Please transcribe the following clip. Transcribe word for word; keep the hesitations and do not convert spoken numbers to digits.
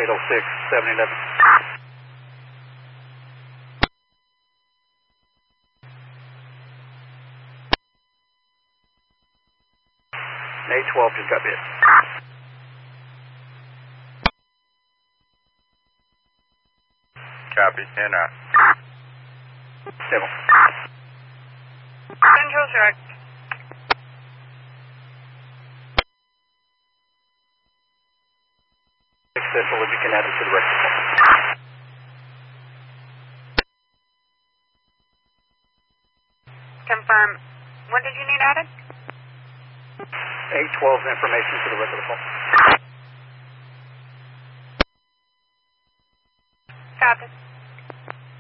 eight oh six, seven eleven. eight twelve just got bit. Copy, ten out. Seven. Central Shark. Successful if you can add it to the record. Confirm. What did you need added? eight twelve's information to the record.